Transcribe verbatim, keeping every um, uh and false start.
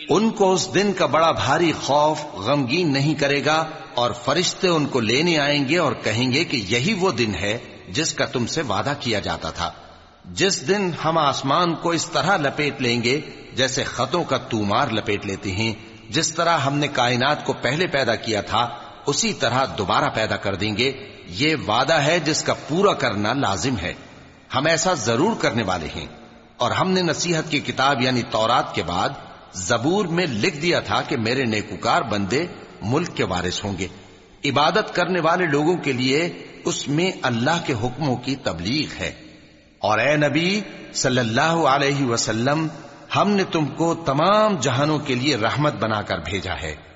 उनको उस दिन का बड़ा भारी खौफ गमगीन नहीं करेगा और फरिश्ते उनको लेने आएंगे और कहेंगे कि यही वो दिन है जिसका तुमसे वादा किया जाता था, जिस दिन हम आसमान को इस तरह लपेट लेंगे जैसे खतों का तूमार लपेट लेते हैं। जिस तरह हमने कायनात को पहले पैदा किया था उसी तरह दोबारा पैदा कर देंगे। ये वादा है जिसका पूरा करना लाजिम है। हम ऐसा जरूर करने वाले हैं। और हमने नसीहत की किताब यानी तौरात के बाद जबूर में लिख दिया था कि मेरे नेकुकार बंदे मुल्क के वारिस होंगे। इबादत करने वाले लोगों के लिए उसमें अल्लाह के हुक्मों की तबलीग है। और ए नबी सल्लल्लाहु अलैहि वसल्लम, हमने तुमको तमाम जहानों के लिए रहमत बनाकर भेजा है।